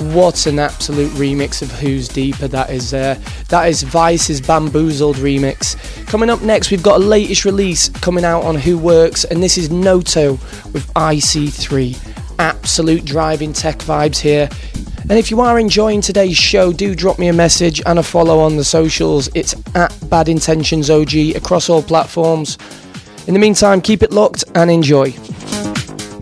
What an absolute remix of Who's Deeper that is there. That is Vice's Bamboozled remix. Coming up next, we've got a latest release coming out on Who Works, and this is Noto with IC3. Absolute driving tech vibes here. And if you are enjoying today's show, do drop me a message and a follow on the socials. It's at Bad Intentions OG across all platforms. In the meantime, keep it locked and enjoy.